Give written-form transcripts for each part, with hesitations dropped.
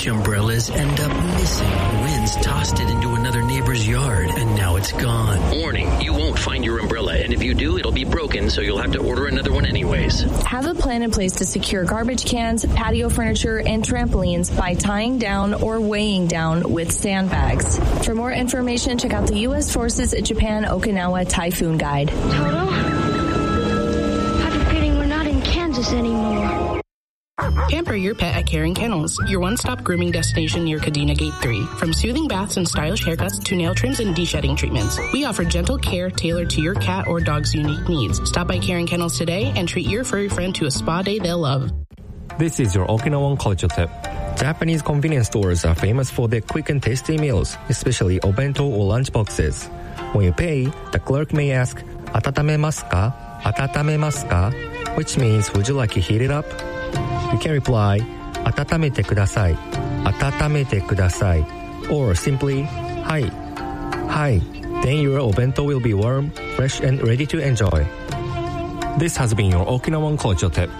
umbrellas end up missing. Winds tossed it into another neighbor's yard, and now it's gone. Warning, you won't find your umbrella, and if you do, it'll be broken, so you'll have to order another one anyways. Have a plan in place to secure garbage cans, patio furniture, and trampolines by tying down or weighing down with sandbags. For more information, check out the U.S. Forces Japan Okinawa Typhoon Guide. Toto? I have a feeling we're not in Kansas anymore. Pamper your pet at Caring Kennels, your one-stop grooming destination near Kadena Gate 3. From soothing baths and stylish haircuts to nail trims and de-shedding treatments, we offer gentle care tailored to your cat or dog's unique needs. Stop by Caring Kennels today and treat your furry friend to a spa day they'll love. This is your Okinawan culture tip. Japanese convenience stores are famous for their quick and tasty meals, especially obento or lunch boxes. When you pay, the clerk may ask, "Atatame ka? Atatame ka?" which means, "Would you like to heat it up?" You can reply, "Atatamete kudasai, atatamete kudasai," or simply, "Hai, hai." Then your obento will be warm, fresh, and ready to enjoy. This has been your Okinawan culture tip.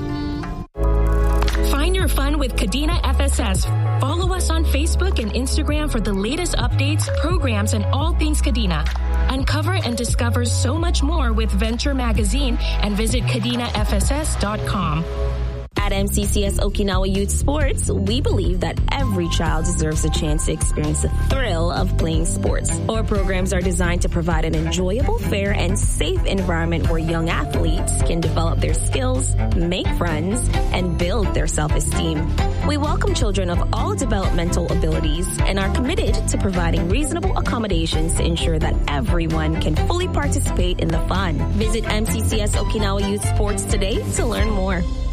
Find your fun with Kadena FSS. Follow us on Facebook and Instagram for the latest updates, programs, and all things Kadena. Uncover and discover so much more with Venture Magazine and visit KadenaFSS.com. At MCCS Okinawa Youth Sports, we believe that every child deserves a chance to experience the thrill of playing sports. Our programs are designed to provide an enjoyable, fair, and safe environment where young athletes can develop their skills, make friends, and build their self-esteem. We welcome children of all developmental abilities and are committed to providing reasonable accommodations to ensure that everyone can fully participate in the fun. Visit MCCS Okinawa Youth Sports today to learn more.